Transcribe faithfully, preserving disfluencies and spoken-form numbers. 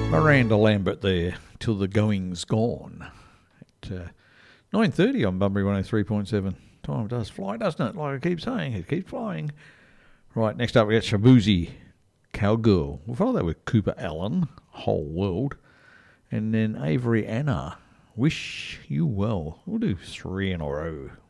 Miranda Lambert there, Till the Going's Gone. At uh, nine thirty on Bunbury one oh three point seven. Time does fly, doesn't it? Like I keep saying, it keeps flying. Right, next up we got Shabuzi, Cowgirl. We'll follow that with Cooper Allen, Whole World. And then Avery Anna, Wish You Well. We'll do three in a row.